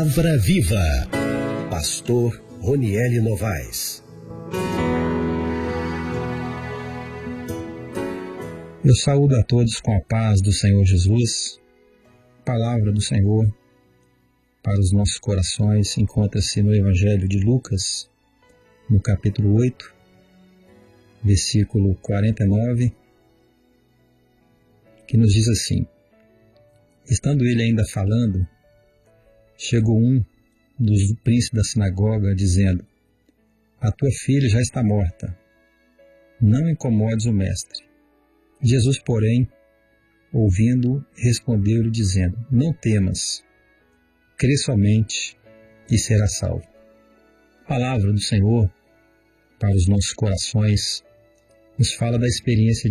Palavra Viva. Pastor Ronieli Novaes. Eu saúdo a todos com a paz do Senhor Jesus. Palavra do Senhor para os nossos corações encontra-se no Evangelho de Lucas, no capítulo 8, versículo 49, que nos diz assim: estando ele ainda falando, chegou um dos príncipes da sinagoga, dizendo: a tua filha já está morta, não incomodes o mestre. Jesus, porém, ouvindo, respondeu-lhe, dizendo: não temas, crê somente e serás salvo. A palavra do Senhor para os nossos corações nos fala da experiência